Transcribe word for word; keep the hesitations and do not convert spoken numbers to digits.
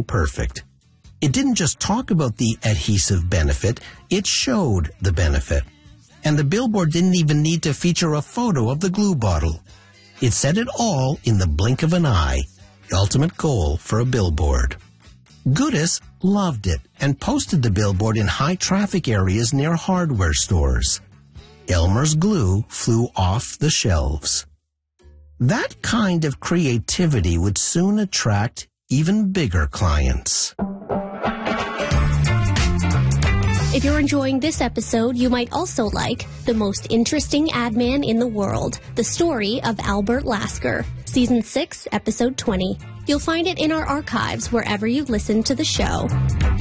perfect. It didn't just talk about the adhesive benefit, it showed the benefit. And the billboard didn't even need to feature a photo of the glue bottle. It said it all in the blink of an eye. The ultimate goal for a billboard. Goodis loved it and posted the billboard in high-traffic areas near hardware stores. Elmer's glue flew off the shelves. That kind of creativity would soon attract even bigger clients. If you're enjoying this episode, you might also like The Most Interesting Ad Man in the World, the story of Albert Lasker, Season six, Episode twenty. You'll find it in our archives wherever you listen to the show.